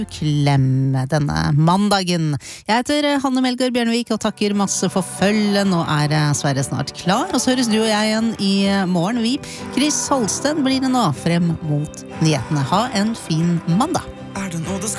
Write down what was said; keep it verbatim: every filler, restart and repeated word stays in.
klem denne mandagen. Jeg heter Hanne Melgaard Bjørnevik og takker masse for følgen. Nå er Sverre snart klar, og så høres du og jeg igjen i morgen. Vi, Chris Holsten, blir det nå frem mot nyhetene. Ha en fin mandag. Er det noe det skal